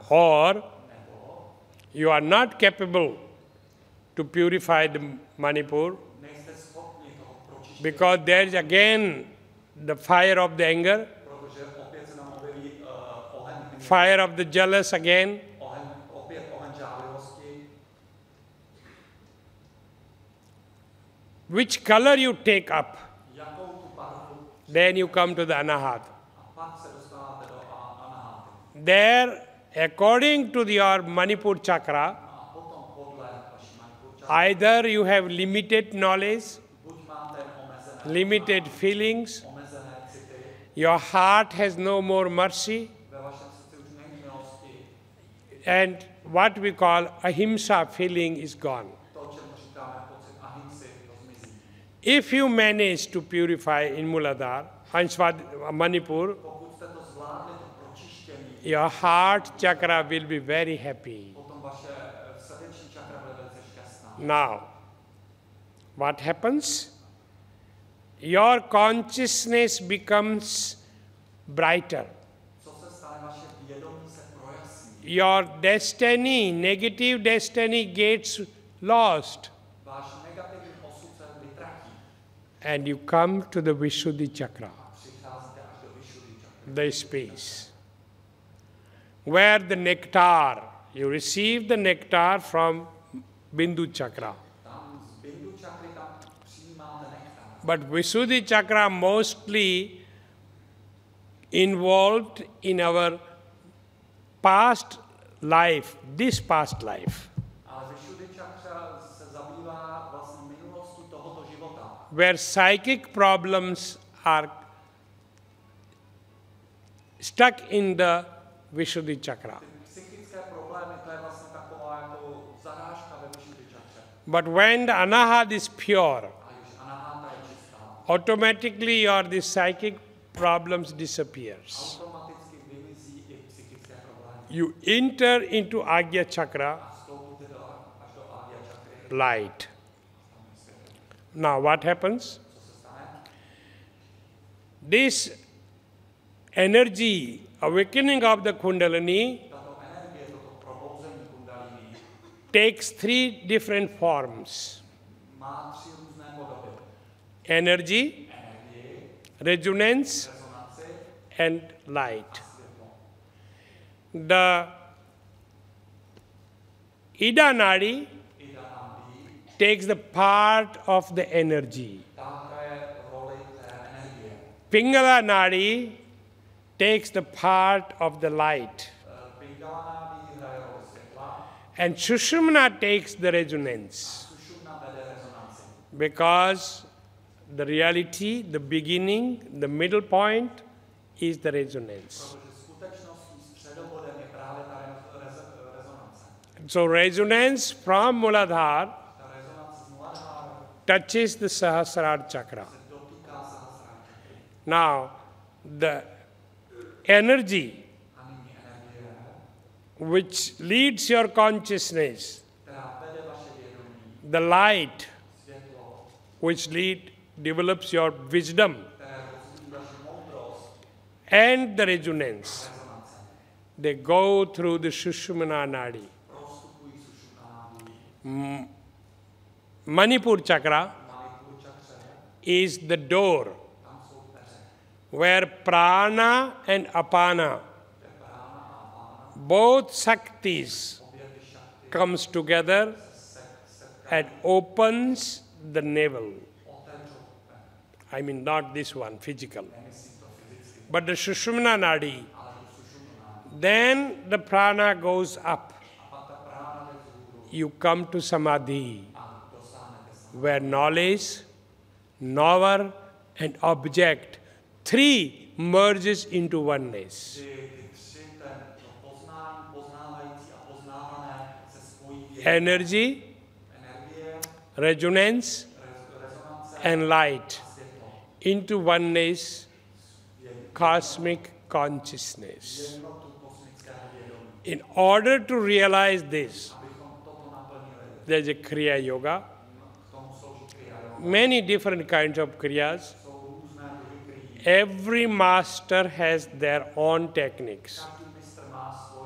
or you are not capable to purify the Manipur because there is again the fire of the anger, fire of the jealous again. Which color you take up, then you come to the Anahat. There, according to your Manipur chakra, either you have limited knowledge, limited feelings, your heart has no more mercy, and what we call ahimsa feeling is gone. If you manage to purify in Muladhara, Manipur, your heart chakra will be very happy. Now, what happens? Your consciousness becomes brighter. Your destiny, negative destiny gets lost. And you come to the Vishuddhi chakra, the space, where the nectar, you receive the nectar from Bindu chakra. But Vishuddhi chakra mostly involved in our past life, this past life, where psychic problems are stuck in the Vishuddhi chakra. But when the Anahat is pure, automatically your this psychic problems disappears. You enter into Agya chakra, light. Now what happens? This energy, awakening of the Kundalini, takes three different forms: energy, resonance, and light. The Ida Nadi takes the part of the energy. Pingala Nadi takes the part of the light. And Sushumna takes the resonance. Because the reality, the beginning, the middle point is the resonance. So resonance from Muladhara touches the Sahasrara chakra. Now, the energy which leads your consciousness, the light which develops your wisdom, and the resonance, they go through the Sushumna Nadi. Manipur chakra is the door where prana and apana, both Shaktis, comes together and opens the navel. I mean, not this one, physical, but the Sushumna Nadi. Then the prana goes up. You come to Samadhi, where knowledge, knower, and object, three merges into oneness. Energy, resonance, and light into oneness, cosmic consciousness. In order to realize this, there is a Kriya Yoga, many different kinds of Kriyas. Every master has their own techniques.